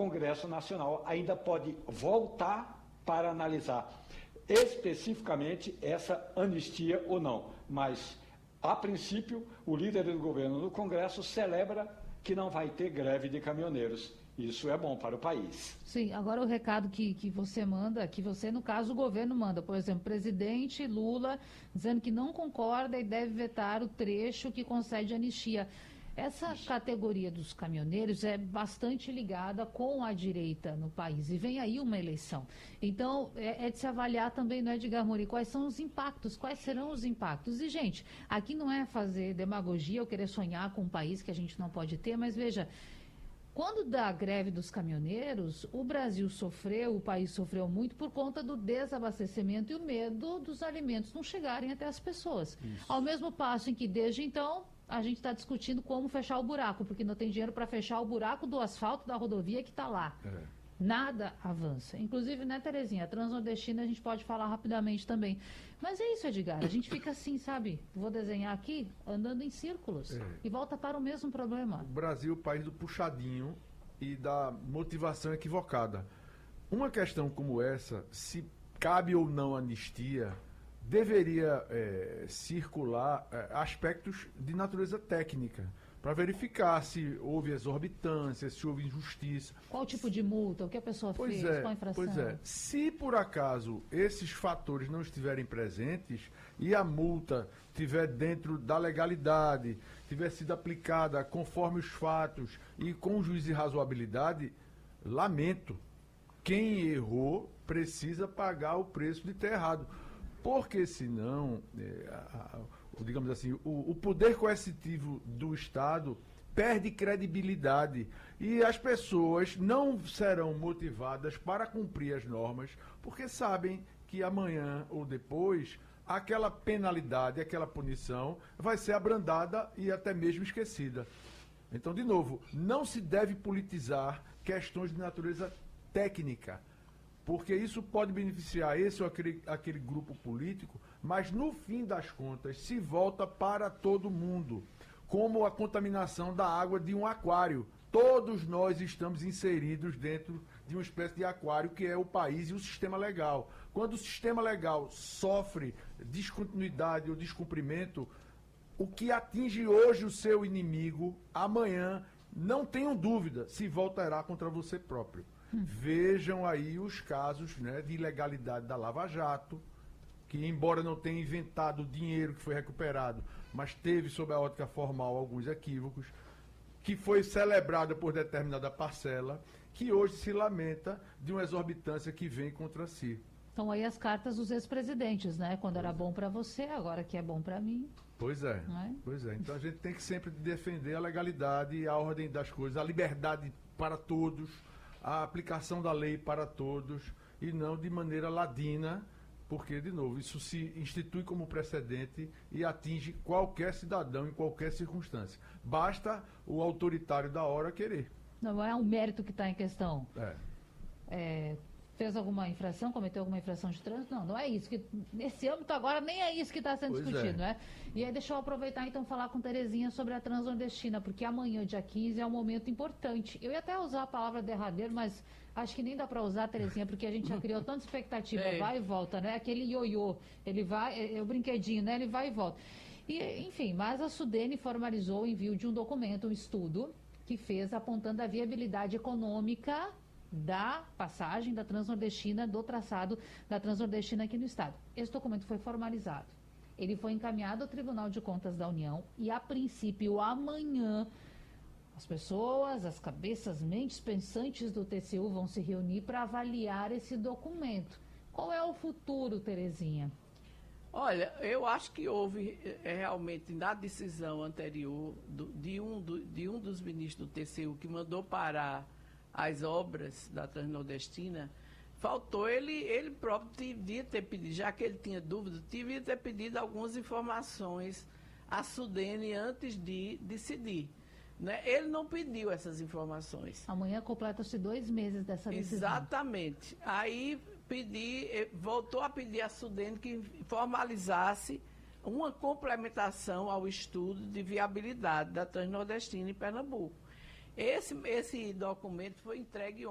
Congresso Nacional ainda pode voltar para analisar especificamente essa anistia ou não. Mas, a princípio, o líder do governo no Congresso celebra que não vai ter greve de caminhoneiros. Isso é bom para o país. Sim, agora o recado que você manda, que você, no caso, o governo manda, por exemplo, presidente Lula dizendo que não concorda e deve vetar o trecho que concede anistia. Essa categoria dos caminhoneiros é bastante ligada com a direita no país e vem aí uma eleição. Então, é de se avaliar também, não é, Edgar Mori, quais são os impactos, quais serão os impactos. E, gente, aqui não é fazer demagogia ou querer sonhar com um país que a gente não pode ter, mas veja, quando da greve dos caminhoneiros, o Brasil sofreu, o país sofreu muito por conta do desabastecimento e o medo dos alimentos não chegarem até as pessoas. Isso. Ao mesmo passo em que, desde então, a gente está discutindo como fechar o buraco, porque não tem dinheiro para fechar o buraco do asfalto da rodovia que está lá. Nada avança. Inclusive, né, Terezinha, a transnordestina a gente pode falar rapidamente também. Mas é isso, Edgar, a gente fica assim, sabe? Vou desenhar aqui, andando em círculos. E volta para o mesmo problema. O Brasil, o país do puxadinho e da motivação equivocada. Uma questão como essa, se cabe ou não anistia, deveria circular aspectos de natureza técnica, para verificar se houve exorbitância, se houve injustiça. Qual tipo de multa, o que a pessoa fez, qual a infração? Pois é, se por acaso esses fatores não estiverem presentes e a multa estiver dentro da legalidade, tiver sido aplicada conforme os fatos e com juízo de razoabilidade, lamento, quem errou precisa pagar o preço de ter errado. Porque senão, digamos assim, o poder coercitivo do Estado perde credibilidade e as pessoas não serão motivadas para cumprir as normas, porque sabem que amanhã ou depois aquela penalidade, aquela punição vai ser abrandada e até mesmo esquecida. Então, de novo, não se deve politizar questões de natureza técnica, porque isso pode beneficiar esse ou aquele grupo político, mas no fim das contas se volta para todo mundo, como a contaminação da água de um aquário. Todos nós estamos inseridos dentro de uma espécie de aquário que é o país e o sistema legal. Quando o sistema legal sofre descontinuidade ou descumprimento, o que atinge hoje o seu inimigo, amanhã, não tenham dúvida, se voltará contra você próprio. Vejam aí os casos, né, de ilegalidade da Lava Jato, que embora não tenha inventado o dinheiro que foi recuperado, mas teve sob a ótica formal alguns equívocos, que foi celebrada por determinada parcela, que hoje se lamenta de uma exorbitância que vem contra si. Então aí as cartas dos ex-presidentes, né? Quando era bom para você, agora que é bom para mim. Pois é, pois é. Então a gente tem que sempre defender a legalidade, a ordem das coisas, a liberdade para todos, a aplicação da lei para todos e não de maneira ladina, porque, de novo, isso se institui como precedente e atinge qualquer cidadão em qualquer circunstância. Basta o autoritário da hora querer. Não é um mérito que está em questão. Fez alguma infração, cometeu alguma infração de trânsito? Não, não é isso. Nesse âmbito agora nem é isso que está sendo discutido, né? E aí deixa eu aproveitar então falar com Terezinha sobre a transnordestina, porque amanhã, dia 15, é um momento importante. Eu ia até usar a palavra derradeiro, mas acho que nem dá para usar, Terezinha, porque a gente já criou tanta expectativa, vai e volta, né? Aquele ioiô, ele vai, é o brinquedinho, né? Ele vai e volta. E, enfim, mas a Sudene formalizou o envio de um documento, um estudo, que fez apontando a viabilidade econômica da passagem da transnordestina, do traçado da transnordestina aqui no estado. Esse documento foi formalizado. Ele foi encaminhado ao Tribunal de Contas da União e, a princípio, amanhã, as pessoas, as cabeças, mentes pensantes do TCU vão se reunir para avaliar esse documento. Qual é o futuro, Terezinha? Olha, eu acho que houve realmente na decisão anterior de um dos ministros do TCU que mandou parar as obras da transnordestina, faltou ele próprio devia ter pedido, já que ele tinha dúvida, devia ter pedido algumas informações à Sudene antes de decidir. Né? Ele não pediu essas informações. Amanhã completa-se 2 meses dessa decisão. Exatamente. Aí voltou a pedir à Sudene que formalizasse uma complementação ao estudo de viabilidade da transnordestina em Pernambuco. Esse documento foi entregue